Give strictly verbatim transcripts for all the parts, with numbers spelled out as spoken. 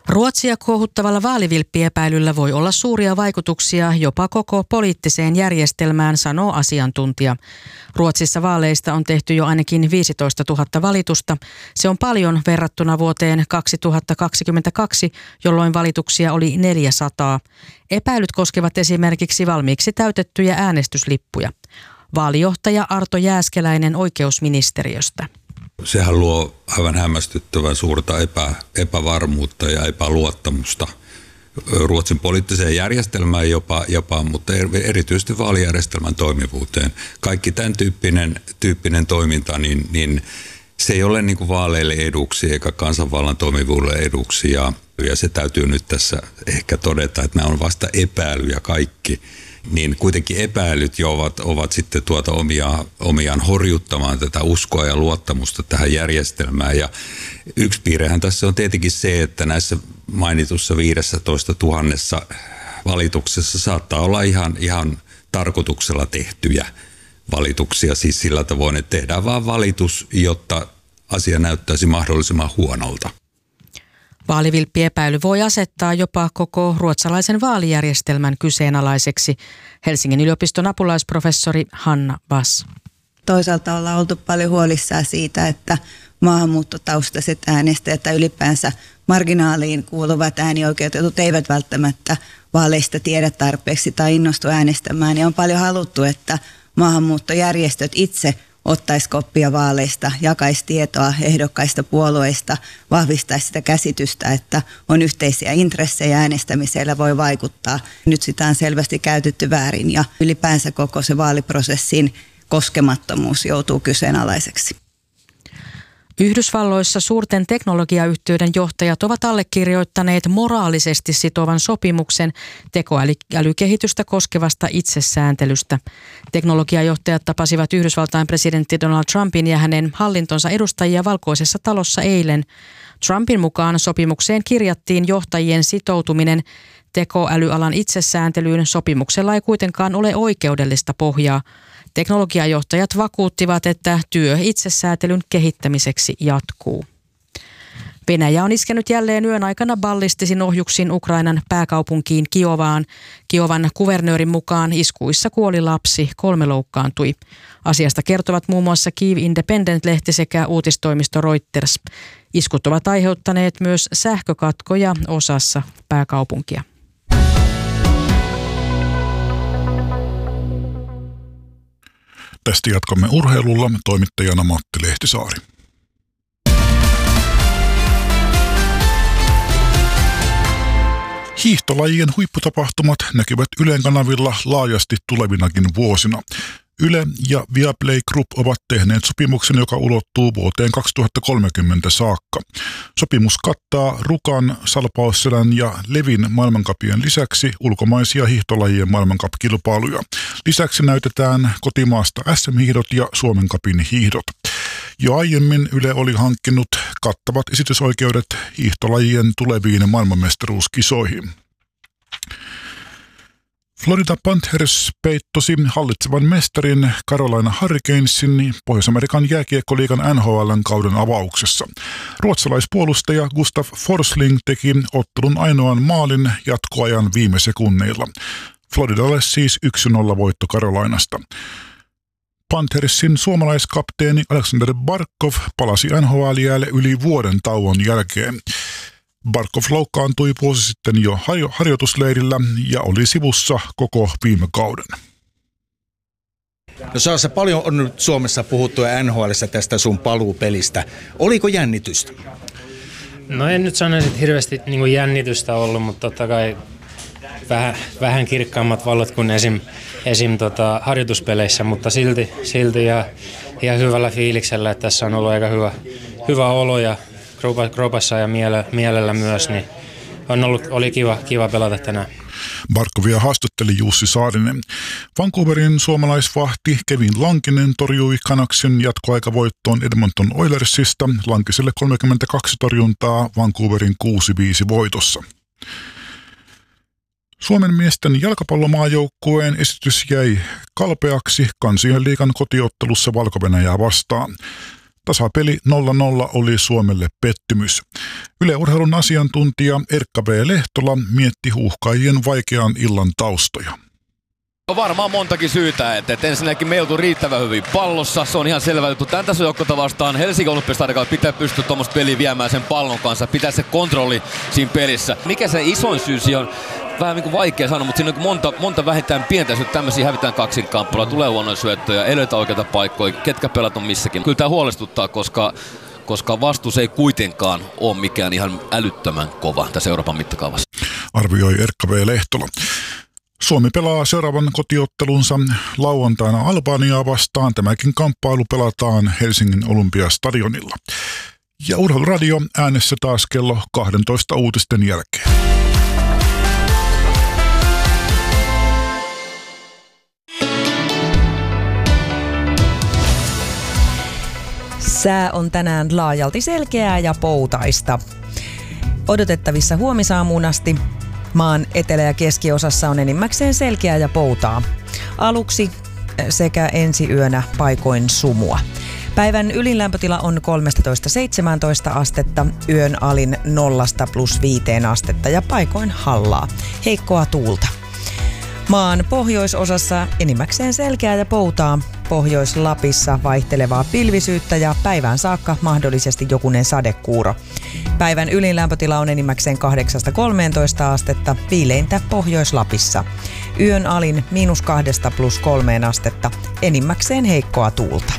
Ruotsia kuohuttavalla vaalivilppiepäilyllä voi olla suuria vaikutuksia jopa koko poliittiseen järjestelmään, sanoo asiantuntija. Ruotsissa vaaleista on tehty jo ainakin viisitoistatuhatta valitusta. Se on paljon verrattuna vuoteen kaksituhattakaksikymmentäkaksi, jolloin valituksia oli neljäsataa. Epäilyt koskevat esimerkiksi valmiiksi täytettyjä äänestyslippuja. Vaalijohtaja Arto Jääskeläinen oikeusministeriöstä. Sehän luo aivan hämmästyttävän suurta epä, epävarmuutta ja epäluottamusta Ruotsin poliittiseen järjestelmään jopa, jopa, mutta erityisesti vaalijärjestelmän toimivuuteen. Kaikki tämän tyyppinen, tyyppinen toiminta, niin, niin se ei ole niin kuin vaaleille eduksi eikä kansanvallan toimivuudelle eduksi. Ja, ja se täytyy nyt tässä ehkä todeta, että nämä on vasta epäilyjä kaikki. Niin kuitenkin epäilyt jo ovat, ovat sitten tuota omia, omiaan horjuttamaan tätä uskoa ja luottamusta tähän järjestelmään. Ja yksi piirrehän tässä on tietenkin se, että näissä mainitussa viidessätoista tuhannessa valituksessa saattaa olla ihan, ihan tarkoituksella tehtyjä valituksia. Siis sillä tavoin, että tehdään vaan valitus, jotta asia näyttäisi mahdollisimman huonolta. Vaalivilppiepäily voi asettaa jopa koko ruotsalaisen vaalijärjestelmän kyseenalaiseksi. Helsingin yliopiston apulaisprofessori Hanna Vass. Toisaalta ollaan oltu paljon huolissaan siitä, että maahanmuuttotaustaiset äänestäjät tai ylipäänsä marginaaliin kuuluvat äänioikeutetut eivät välttämättä vaaleista tiedä tarpeeksi tai innostu äänestämään. Ja on paljon haluttu, että maahanmuuttojärjestöt itse ottaisi koppia vaaleista, jakaisi tietoa ehdokkaista puolueista, vahvistaisi sitä käsitystä, että on yhteisiä intressejä äänestämisellä voi vaikuttaa. Nyt sitä on selvästi käytetty väärin ja ylipäänsä koko se vaaliprosessin koskemattomuus joutuu kyseenalaiseksi. Yhdysvalloissa suurten teknologiayhtiöiden johtajat ovat allekirjoittaneet moraalisesti sitovan sopimuksen tekoälykehitystä koskevasta itsesääntelystä. Teknologiajohtajat tapasivat Yhdysvaltain presidentti Donald Trumpin ja hänen hallintonsa edustajia Valkoisessa talossa eilen. Trumpin mukaan sopimukseen kirjattiin johtajien sitoutuminen tekoälyalan itsesääntelyyn. Sopimuksella ei kuitenkaan ole oikeudellista pohjaa. Teknologiajohtajat vakuuttivat, että työ itsesäätelyn kehittämiseksi jatkuu. Venäjä on iskenyt jälleen yön aikana ballistisin ohjuksin Ukrainan pääkaupunkiin Kiovaan. Kiovan kuvernöörin mukaan iskuissa kuoli lapsi, kolme loukkaantui. Asiasta kertovat muun muassa Kyiv Independent-lehti sekä uutistoimisto Reuters. Iskut ovat aiheuttaneet myös sähkökatkoja osassa pääkaupunkia. Tästä jatkamme urheilulla, toimittajana Matti Lehtisaari. Hiihtolajien huipputapahtumat näkyvät Ylen kanavilla laajasti tulevinakin vuosina. Yle ja Viaplay Group ovat tehneet sopimuksen, joka ulottuu vuoteen kaksituhattakolmekymmentä saakka. Sopimus kattaa Rukan, Salpausselän ja Levin maailmancupien lisäksi ulkomaisia hiihtolajien maailmancupkilpailuja. Lisäksi näytetään kotimaasta S M-hiihdot ja Suomen cupin hiihdot. Jo aiemmin Yle oli hankkinut kattavat esitysoikeudet hiihtolajien tuleviin maailmanmestaruuskisoihin. Florida Panthers peittosi hallitsevan mestarin Carolina Hurricanesin Pohjois-Amerikan jääkiekkoliigan N H L:n kauden avauksessa. Ruotsalaispuolustaja Gustav Forsling teki ottelun ainoan maalin jatkoajan viime sekunneilla. Floridalle siis yksi nolla voitto Carolinasta. Panthersin suomalaiskapteeni Alexander Barkov palasi N H L-jäälle yli vuoden tauon jälkeen. Barkov loukkaantui vuosi sitten jo harjoitusleirillä ja oli sivussa koko viime kauden. No Saassa, paljon on nyt Suomessa puhuttu ja N H L:ssä tästä sun paluupelistä. Oliko jännitystä? No en nyt sanoisi, että hirveästi niin kuin jännitystä ollut, mutta totta kai vähän, vähän kirkkaammat valot kuin esim, esim tota, harjoituspeleissä, mutta silti, silti ja, ja hyvällä fiiliksellä, että tässä on ollut aika hyvä, hyvä olo ja kroopassa ja miele, mielellä myös, niin on ollut, oli kiva, kiva pelata tänään. Barkovia haastatteli Jussi Saarinen. Vancouverin suomalaisvahti Kevin Lankinen torjui Canucksin jatkoaikavoittoon Edmonton Oilersista. Lankiselle kolmekymmentäkaksi torjuntaa Vancouverin kuusi viisi voitossa. Suomen miesten jalkapallomaajoukkueen esitys jäi kalpeaksi Kansien liigan kotiottelussa Valko-Venäjää vastaan. Tasapeli nolla nolla oli Suomelle pettymys. Yle Urheilun asiantuntija Erkka B. Lehtola mietti huuhkajien vaikean illan taustoja. On varmaan montakin syytä, että, että ensinnäkin me ei oltu riittävän hyvin pallossa, se on ihan selvä juttu. Tän tässä joukkota vastaan Helsingin Olympiastadionilla pitää pystyä tuommoista peliä viemään sen pallon kanssa, pitää se kontrolli siinä pelissä. Mikä se isoin syy siihen on? Vähän niin kuin vaikea sanoa, mutta siinä on monta, monta vähintään pientä syytä. Tämmöisiä hävitään kaksinkamppuilla, tulee huonoja syöttöjä, ei löytä oikeita paikkoja, ketkä pelat on missäkin. Kyllä tämä huolestuttaa, koska, koska vastuus ei kuitenkaan ole mikään ihan älyttömän kova tässä Euroopan mittakaavassa. Arvioi Erkka B. Lehtola. Suomi pelaa seuraavan kotiottelunsa lauantaina Albaniaa vastaan. Tämäkin kamppailu pelataan Helsingin Olympiastadionilla. Ja Urheiluradio äänessä taas kello kaksitoista uutisten jälkeen. Sää on tänään laajalti selkeää ja poutaista. Odotettavissa huomisaamuun asti maan etelä- ja keskiosassa on enimmäkseen selkeää ja poutaa. Aluksi sekä ensi yönä paikoin sumua. Päivän ylin lämpötila on kolmetoista seitsemäntoista astetta, yön alin nollasta plus viiteen astetta ja paikoin hallaa. Heikkoa tuulta. Maan pohjoisosassa enimmäkseen selkeää ja poutaa. Pohjois-Lapissa vaihtelevaa pilvisyyttä ja päivään saakka mahdollisesti jokunen sadekuuro. Päivän ylin lämpötila on enimmäkseen kahdeksasta kolmeentoista astetta, viileintä Pohjois-Lapissa. Yön alin miinus kahdesta plus kolmeen astetta, enimmäkseen heikkoa tuulta.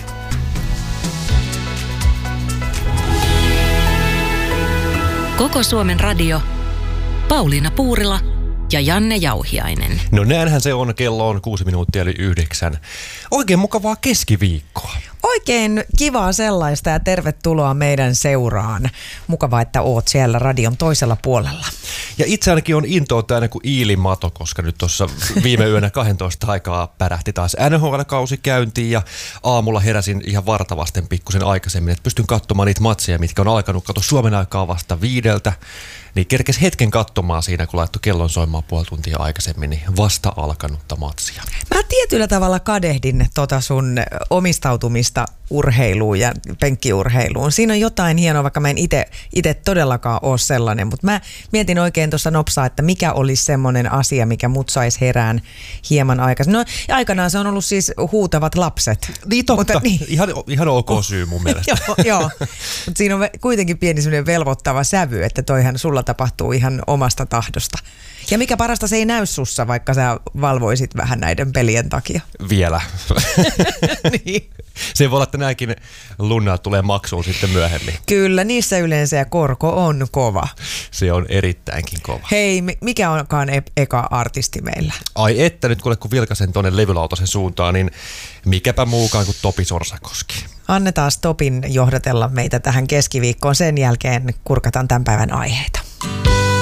Koko Suomen radio. Pauliina Puurila ja Janne Jauhiainen. No näinhän se on, kello on kuusi minuuttia eli yhdeksän. Oikein mukavaa keskiviikkoa. Oikein kivaa sellaista ja tervetuloa meidän seuraan. Mukavaa, että oot siellä radion toisella puolella. Ja itse ainakin on intoa täynnä kuin iilimato, koska nyt tuossa viime yönä kaksitoista aikaa pärähti taas N H L-kausi käyntiin ja aamulla heräsin ihan vartavasten pikkusen aikaisemmin, että pystyn katsomaan niitä matseja, mitkä on alkanut katsoa Suomen aikaa vasta viideltä. Niin kerkes hetken katsomaan siinä, kun laittoi kellon soimaan puoli tuntia aikaisemmin, niin vasta alkanutta matsia. Mä tietyllä tavalla kadehdin tota sun omistautumista urheiluun ja penkkiurheiluun. Siinä on jotain hienoa, vaikka mä en itse todellakaan ole sellainen, mutta mä mietin oikein tuossa nopsaa, että mikä olisi semmoinen asia, mikä mut saisi herään hieman aikaisin. No aikanaan se on ollut siis huutavat lapset. Niin totta, mutta, niin. Ihan, ihan ok syy mun mielestä. joo, joo. Mutta siinä on kuitenkin pieni semmoinen velvoittava sävy, että toihan sulla tapahtuu ihan omasta tahdosta. Ja mikä parasta, se ei näy sussa, vaikka sä valvoisit vähän näiden pelien takia. Vielä. Niin. Se voi olla, että nämäkin lunnat tulee maksuun sitten myöhemmin. Kyllä, niissä yleensä ja korko on kova. Se on erittäinkin kova. Hei, mikä onkaan e- eka artisti meillä? Ai että, nyt kun vilkasen tuonne levylautasen suuntaan, niin mikäpä muukaan kuin Topi Sorsakoski. Annetaan Topin johdatella meitä tähän keskiviikkoon. Sen jälkeen kurkataan tämän päivän aiheita.